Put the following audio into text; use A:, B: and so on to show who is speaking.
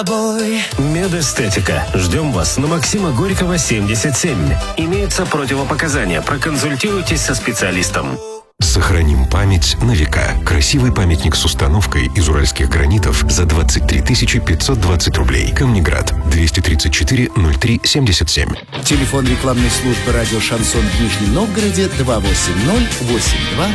A: Медэстетика. Ждем вас на Максима Горького, 77. Имеются противопоказания. Проконсультируйтесь со специалистом.
B: Сохраним память на века. Красивый памятник с установкой из уральских гранитов за 23 520 рублей. Камнеград. 234-03-77.
C: Телефон рекламной службы радио «Шансон» в Нижнем Новгороде 280-82